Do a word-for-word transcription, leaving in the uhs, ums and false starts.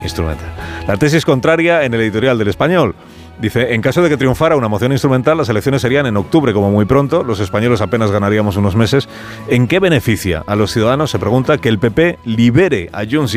instrumental. La tesis contraria en el editorial del Español. Dice, en caso de que triunfara una moción instrumental, las elecciones serían en octubre, como muy pronto, los españoles apenas ganaríamos unos meses. ¿En qué beneficia a los ciudadanos, se pregunta, que el P P libere a Junts